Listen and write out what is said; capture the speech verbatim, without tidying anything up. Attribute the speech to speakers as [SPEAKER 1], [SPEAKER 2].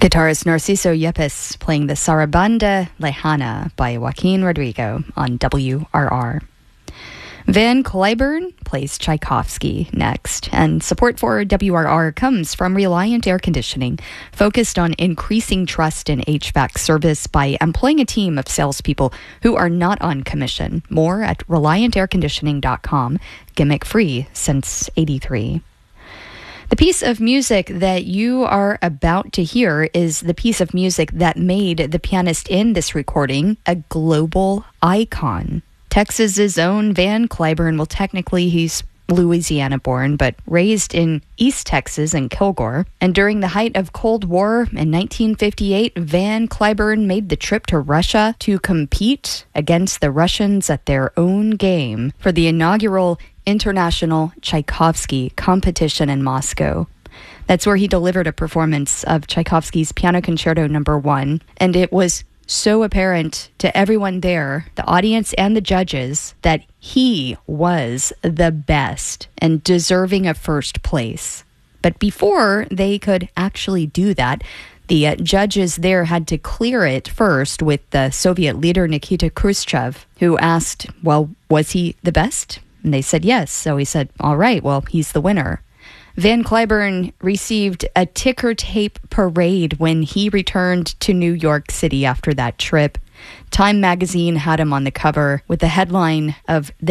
[SPEAKER 1] Guitarist Narciso Yepes playing the Sarabanda Lejana by Joaquin Rodrigo on W R R. Van Cliburn plays Tchaikovsky next, and support for W R R comes from Reliant Air Conditioning, focused on increasing trust in H V A C service by employing a team of salespeople who are not on commission. More at reliant air conditioning dot com, gimmick free since eighty-three. The piece of music that you are about to hear is the piece of music that made the pianist in this recording a global icon. Texas's own Van Cliburn, well, technically he's Louisiana born, but raised in East Texas in Kilgore. And during the height of Cold War in nineteen fifty-eight, Van Cliburn made the trip to Russia to compete against the Russians at their own game for the inaugural International Tchaikovsky competition in Moscow. That's where he delivered a performance of Tchaikovsky's Piano Concerto Number One, and it was so apparent to everyone there, the audience and the judges, that he was the best and deserving of first place. But before they could actually do that, the uh, judges there had to clear it first with the Soviet leader Nikita Khrushchev, who asked, well, was he the best? And they said yes. So he said, all right, well, he's the winner. Van Cliburn received a ticker tape parade when he returned to New York City after that trip. Time magazine had him on the cover with the headline of the